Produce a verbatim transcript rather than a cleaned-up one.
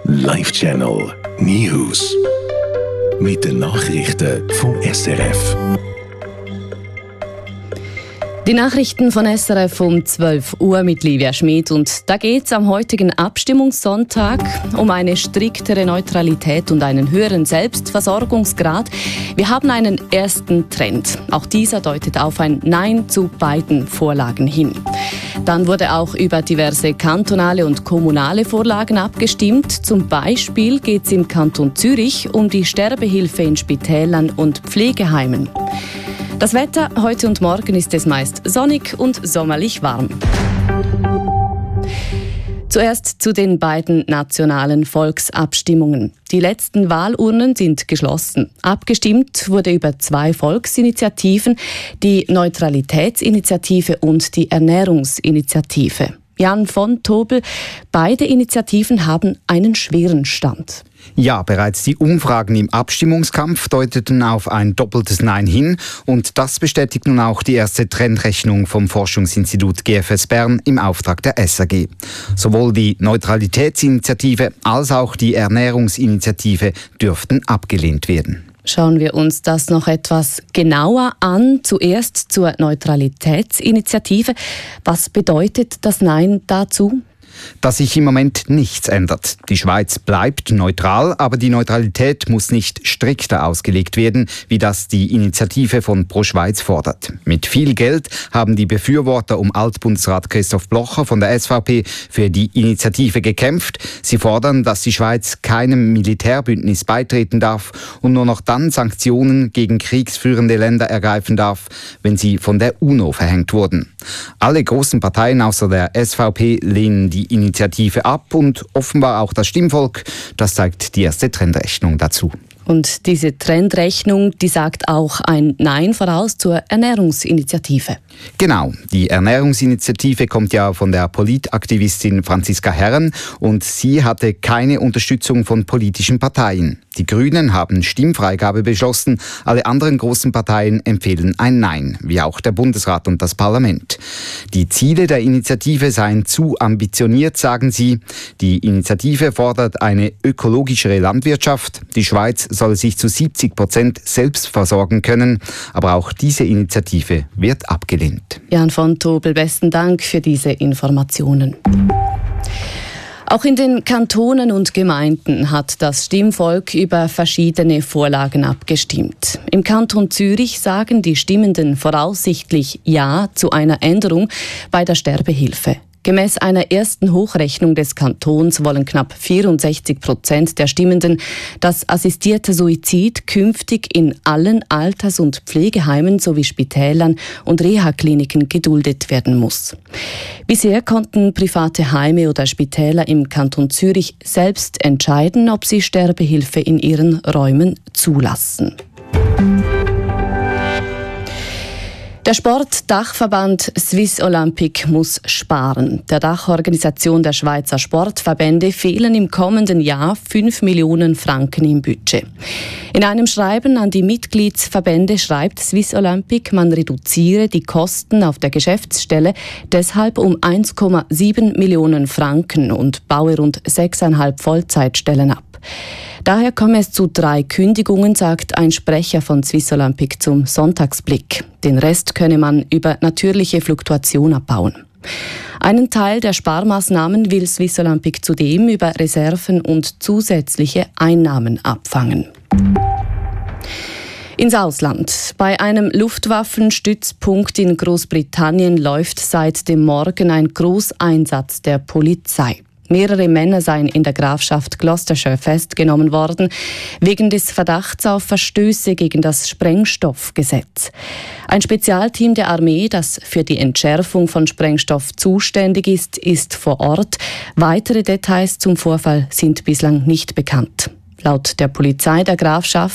Live-Channel News. Mit den Nachrichten vom S R F. Die Nachrichten von S R F um zwölf Uhr mit Livia Schmid. Und da geht es am heutigen Abstimmungssonntag um eine striktere Neutralität und einen höheren Selbstversorgungsgrad. Wir haben einen ersten Trend. Auch dieser deutet auf ein Nein zu beiden Vorlagen hin. Dann wurde auch über diverse kantonale und kommunale Vorlagen abgestimmt. Zum Beispiel geht es im Kanton Zürich um die Sterbehilfe in Spitälern und Pflegeheimen. Das Wetter heute und morgen ist es meist sonnig und sommerlich warm. Zuerst zu den beiden nationalen Volksabstimmungen. Die letzten Wahlurnen sind geschlossen. Abgestimmt wurde über zwei Volksinitiativen, die Neutralitätsinitiative und die Ernährungsinitiative. Jan von Tobel, beide Initiativen haben einen schweren Stand. Ja, bereits die Umfragen im Abstimmungskampf deuteten auf ein doppeltes Nein hin und das bestätigt nun auch die erste Trendrechnung vom Forschungsinstitut G F S Bern im Auftrag der S A G. Sowohl die Neutralitätsinitiative als auch die Ernährungsinitiative dürften abgelehnt werden. Schauen wir uns das noch etwas genauer an. Zuerst zur Neutralitätsinitiative. Was bedeutet das Nein dazu? Dass sich im Moment nichts ändert. Die Schweiz bleibt neutral, aber die Neutralität muss nicht strikter ausgelegt werden, wie das die Initiative von Pro Schweiz fordert. Mit viel Geld haben die Befürworter um Altbundesrat Christoph Blocher von der S V P für die Initiative gekämpft. Sie fordern, dass die Schweiz keinem Militärbündnis beitreten darf und nur noch dann Sanktionen gegen kriegsführende Länder ergreifen darf, wenn sie von der UNO verhängt wurden. Alle großen Parteien außer der S V P lehnen die Initiative ab und offenbar auch das Stimmvolk. Das zeigt die erste Trendrechnung dazu. Und diese Trendrechnung, die sagt auch ein Nein voraus zur Ernährungsinitiative. Genau, die Ernährungsinitiative kommt ja von der Politaktivistin Franziska Herren und sie hatte keine Unterstützung von politischen Parteien. Die Grünen haben Stimmfreigabe beschlossen, alle anderen großen Parteien empfehlen ein Nein, wie auch der Bundesrat und das Parlament. Die Ziele der Initiative seien zu ambitioniert, sagen sie. Die Initiative fordert eine ökologischere Landwirtschaft. Die Schweiz soll sich zu siebzig Prozent selbst versorgen können. Aber auch diese Initiative wird abgelehnt. Jan von Tobel, besten Dank für diese Informationen. Auch in den Kantonen und Gemeinden hat das Stimmvolk über verschiedene Vorlagen abgestimmt. Im Kanton Zürich sagen die Stimmenden voraussichtlich Ja zu einer Änderung bei der Sterbehilfe. Gemäss einer ersten Hochrechnung des Kantons wollen knapp vierundsechzig Prozent der Stimmenden, dass assistierte Suizid künftig in allen Alters- und Pflegeheimen sowie Spitälern und Reha-Kliniken geduldet werden muss. Bisher konnten private Heime oder Spitäler im Kanton Zürich selbst entscheiden, ob sie Sterbehilfe in ihren Räumen zulassen. Der Sportdachverband Swiss Olympic muss sparen. Der Dachorganisation der Schweizer Sportverbände fehlen im kommenden Jahr fünf Millionen Franken im Budget. In einem Schreiben an die Mitgliedsverbände schreibt Swiss Olympic, man reduziere die Kosten auf der Geschäftsstelle deshalb um eins Komma sieben Millionen Franken und baue rund sechseinhalb Vollzeitstellen ab. Daher komme es zu drei Kündigungen, sagt ein Sprecher von Swiss Olympic zum Sonntagsblick. Den Rest könne man über natürliche Fluktuation abbauen. Einen Teil der Sparmaßnahmen will Swiss Olympic zudem über Reserven und zusätzliche Einnahmen abfangen. Ins Ausland. Bei einem Luftwaffenstützpunkt in Großbritannien läuft seit dem Morgen ein Großeinsatz der Polizei. Mehrere Männer seien in der Grafschaft Gloucestershire festgenommen worden, wegen des Verdachts auf Verstöße gegen das Sprengstoffgesetz. Ein Spezialteam der Armee, das für die Entschärfung von Sprengstoff zuständig ist, ist vor Ort. Weitere Details zum Vorfall sind bislang nicht bekannt. Laut der Polizei der Grafschaft